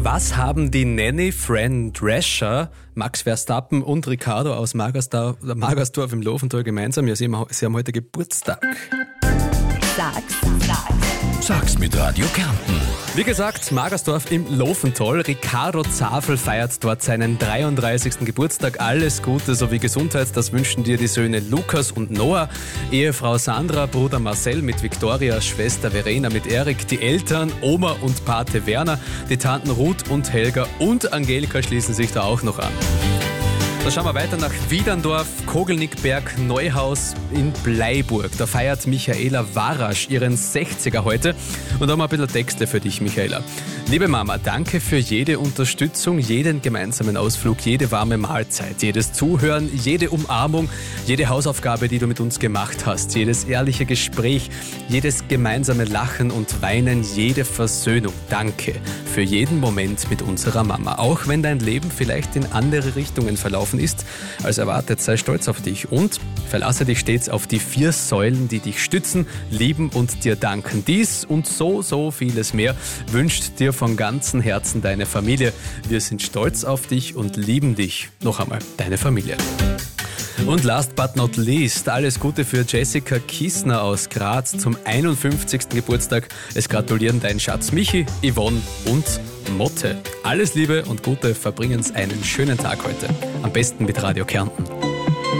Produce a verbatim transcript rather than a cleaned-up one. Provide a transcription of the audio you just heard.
Was haben die Nanny, Fran Drescher, Max Verstappen und Riccardo aus Magersdorf, Magersdorf im Lovental gemeinsam? Ja, sie haben, sie haben heute Geburtstag. Sag's, sag's. Sag's mit Radio Kärnten. Wie gesagt, Magersdorf im Lovental. Riccardo Zafel feiert dort seinen dreiunddreißigsten Geburtstag. Alles Gute sowie Gesundheit, das wünschen dir die Söhne Lukas und Noah, Ehefrau Sandra, Bruder Marcel mit Viktoria, Schwester Verena mit Erik, die Eltern, Oma und Pate Werner, die Tanten Ruth und Helga und Angelika schließen sich da auch noch an. Dann schauen wir weiter nach Wiederndorf, Kogelnickberg, Neuhaus in Bleiburg. Da feiert Michaela Warasch ihren sechziger heute. Und da haben wir ein bisschen Texte für dich, Michaela. Liebe Mama, danke für jede Unterstützung, jeden gemeinsamen Ausflug, jede warme Mahlzeit, jedes Zuhören, jede Umarmung, jede Hausaufgabe, die du mit uns gemacht hast, jedes ehrliche Gespräch, jedes gemeinsame Lachen und Weinen, jede Versöhnung. Danke für jeden Moment mit unserer Mama. Auch wenn dein Leben vielleicht in andere Richtungen verlaufen ist als erwartet, sei stolz auf dich und verlasse dich stets auf die vier Säulen, die dich stützen, lieben und dir danken. Dies und so, so vieles mehr wünscht dir von ganzem Herzen deine Familie. Wir sind stolz auf dich und lieben dich. Noch einmal, deine Familie. Und last but not least, alles Gute für Jessica Kiesner aus Graz zum einundfünfzigsten Geburtstag. Es gratulieren dein Schatz Michi, Yvonne und Motte. Alles Liebe und Gute, verbringen's einen schönen Tag heute. Am besten mit Radio Kärnten.